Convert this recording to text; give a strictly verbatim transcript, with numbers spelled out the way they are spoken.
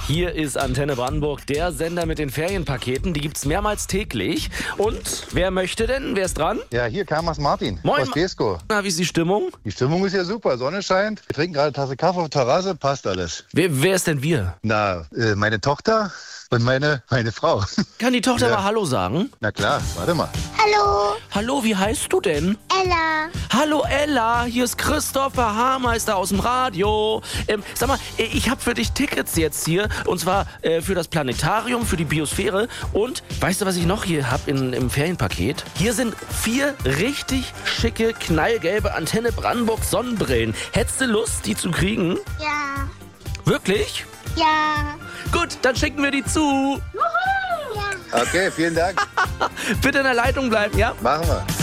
Hier ist Antenne Brandenburg, der Sender mit den Ferienpaketen. Die gibt's mehrmals täglich. Und wer möchte denn? Wer ist dran? Ja, hier Kamas Martin Moin, aus Besko. Na, wie ist die Stimmung? Die Stimmung ist ja super, Sonne scheint. Wir trinken gerade eine Tasse Kaffee auf der Terrasse, passt alles. Wer, wer ist denn wir? Na, äh, meine Tochter und meine, meine Frau. Kann die Tochter Ja. mal Hallo sagen? Na klar, warte mal. Hallo, Hallo, wie heißt du denn? Ella. Hallo Ella, hier ist Christopher Haarmeister aus dem Radio. Ähm, sag mal, äh, ich habe für dich Tickets jetzt hier. Und zwar äh, für das Planetarium, für die Biosphäre. Und weißt du, was ich noch hier habe im Ferienpaket? Hier sind vier richtig schicke, knallgelbe Antenne Brandenburg Sonnenbrillen. Hättest du Lust, die zu kriegen? Ja, Wirklich? ja, Gut, dann schicken wir die zu. ja. Okay, vielen Dank. Bitte in der Leitung bleiben, ja? Machen wir.